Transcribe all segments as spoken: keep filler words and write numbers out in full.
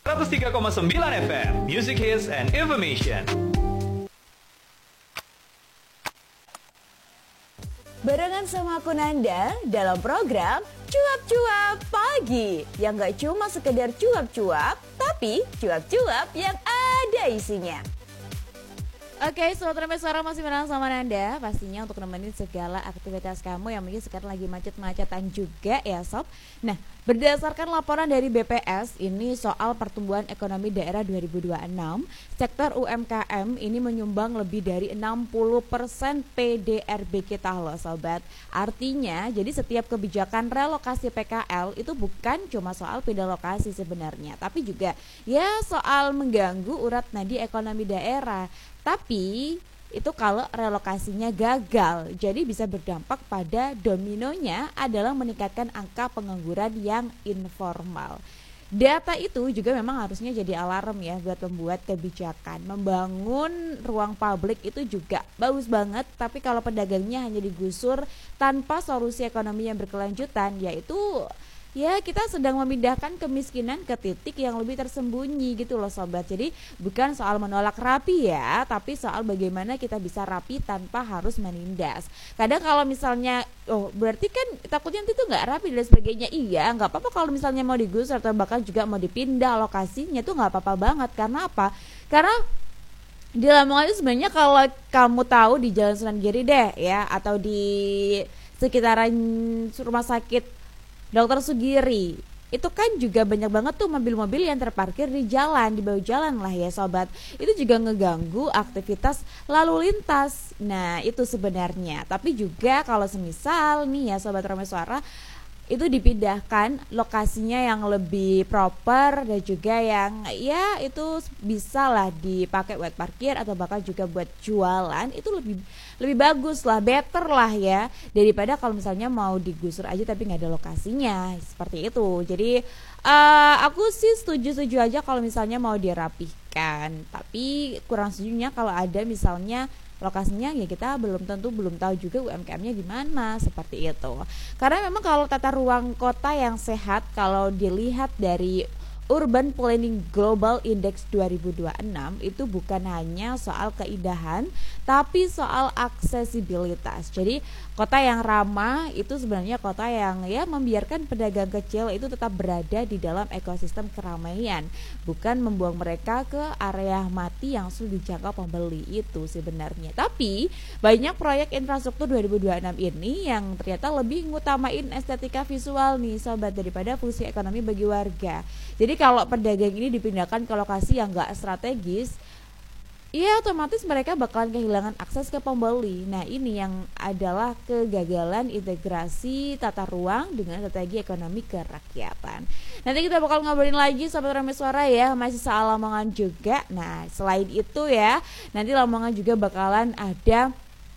seratus tiga koma sembilan F M, Music Hits and Information. Barengan sama aku Nanda dalam program Cuap-Cuap Pagi, yang gak cuma sekedar cuap-cuap, tapi cuap-cuap yang ada isinya. Oke, Sobat Remeh Suara masih menang sama Nanda, pastinya untuk nemenin segala aktivitas kamu yang mungkin sekarang lagi macet-macetan juga ya Sob. Nah, berdasarkan laporan dari B P S ini soal pertumbuhan ekonomi daerah dua ribu dua puluh enam, sektor U M K M ini menyumbang lebih dari enam puluh persen P D R B kita loh Sobat. Artinya, jadi setiap kebijakan relokasi P K L itu bukan cuma soal pindah lokasi sebenarnya, tapi juga ya soal mengganggu urat nadi ekonomi daerah. Tapi itu kalau relokasinya gagal, jadi bisa berdampak pada dominonya adalah meningkatkan angka pengangguran yang informal. Data itu juga memang harusnya jadi alarm ya buat pembuat kebijakan. Membangun ruang publik itu juga bagus banget, tapi kalau pedagangnya hanya digusur tanpa solusi ekonomi yang berkelanjutan, yaitu ya kita sedang memindahkan kemiskinan ke titik yang lebih tersembunyi gitu loh Sobat. Jadi bukan soal menolak rapi ya, tapi soal bagaimana kita bisa rapi tanpa harus menindas. Kadang kalau misalnya, oh berarti kan takutnya nanti tuh gak rapi dan sebagainya. Iya gak apa-apa kalau misalnya mau digusur atau bahkan juga mau dipindah lokasinya tuh gak apa-apa banget. Karena apa? Karena di Lamongan itu sebenarnya kalau kamu tahu di Jalan Sunan Giri deh ya, atau di sekitaran rumah sakit Dokter Sugiri, itu kan juga banyak banget tuh mobil-mobil yang terparkir di jalan, di bawah jalan lah ya Sobat. Itu juga ngeganggu aktivitas lalu lintas. Nah itu sebenarnya, tapi juga kalau semisal nih ya Sobat Remeh Suara, itu dipindahkan lokasinya yang lebih proper dan juga yang ya itu bisa lah dipakai buat parkir atau bahkan juga buat jualan, itu lebih lebih bagus lah, better lah ya, daripada kalau misalnya mau digusur aja tapi nggak ada lokasinya seperti itu. Jadi uh, aku sih setuju-setuju aja kalau misalnya mau dirapihkan, tapi kurang setujunya kalau ada misalnya lokasinya ya kita belum tentu belum tahu juga U M K M-nya di mana seperti itu. Karena memang kalau tata ruang kota yang sehat, kalau dilihat dari Urban Planning Global Index dua ribu dua puluh enam itu bukan hanya soal keindahan, tapi soal aksesibilitas. Jadi kota yang ramah itu sebenarnya kota yang ya membiarkan pedagang kecil itu tetap berada di dalam ekosistem keramaian, bukan membuang mereka ke area mati yang sulit dijangkau pembeli itu sebenarnya. Tapi banyak proyek infrastruktur dua ribu dua puluh enam ini yang ternyata lebih ngutamain estetika visual nih Sobat daripada fungsi ekonomi bagi warga. Jadi kalau pedagang ini dipindahkan ke lokasi yang gak strategis, ya otomatis mereka bakalan kehilangan akses ke pembeli. Nah ini yang adalah kegagalan integrasi tata ruang dengan strategi ekonomi kerakyatan. Nanti kita bakal ngobrolin lagi Sobat Remeh Suara ya, masih soal Lamongan juga. Nah selain itu ya, nanti Lamongan juga bakalan ada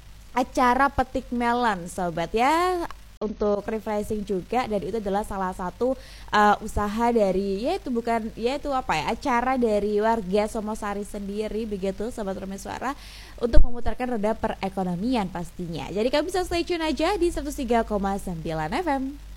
acara petik melon Sobat ya, untuk refreshing juga, dan itu adalah salah satu uh, usaha dari yaitu bukan yaitu apa ya acara dari warga Somosari sendiri begitu Sobat Remeh Suara, untuk memutarkan roda perekonomian pastinya. Jadi kamu bisa stay tune aja di seratus tiga koma sembilan F M.